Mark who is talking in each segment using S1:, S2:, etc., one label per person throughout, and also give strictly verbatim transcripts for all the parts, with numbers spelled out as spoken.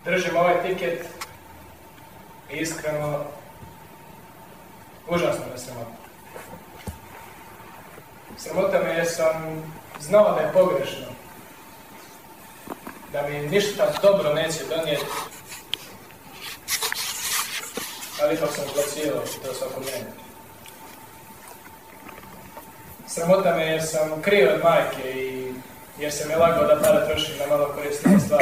S1: držim ovaj tiket i iskreno, užasno me sramota. Sramota me jer sam znao da je pogrešno, da mi ništa dobro neće donijeti, ali ipak sam placirao to svakodnevno. Sramota me jer sam krio od majke i jer sam je lagao da pare trošim na malo korisnije stvari.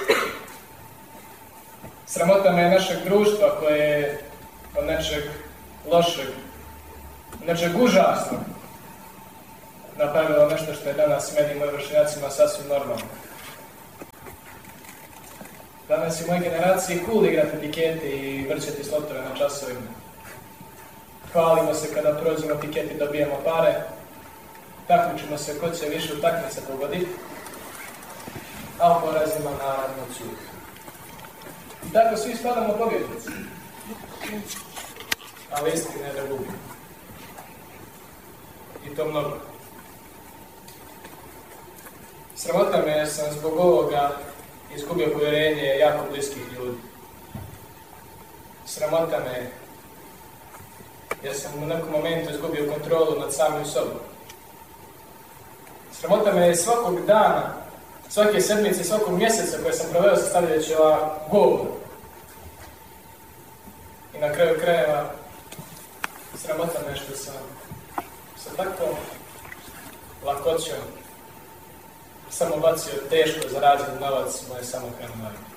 S1: Sramota me je našeg društva koje je od nečeg lošeg, od nečeg užasnog napravilo nešto što je danas meni i mojim vršnjacima sasvim normalno. Danas je u mojoj generaciji cool igrati piketi i vrćati slotove na časovima. Hvalimo se kada prođemo piket i dobijemo pare. Takmičimo se ko će više utakmice pogoditi, a u porazima naravno curi. I tako svi spadamo pobjednici. Ali istina je da gubimo. I to mnogo. Sramota me jer sam zbog ovoga izgubio povjerenje jako bliskih ljudi. Sramota me jer sam u nekom momentu izgubio kontrolu nad samim sobom. Sramota me je svakog dana, svake sedmice, svakog mjeseca koje sam proveo sastavljajući ova govor. I na kraju krajeva, sramota me što sam sa takvom lakoćom samo bacio teško zarađen novac moje samohrane majke.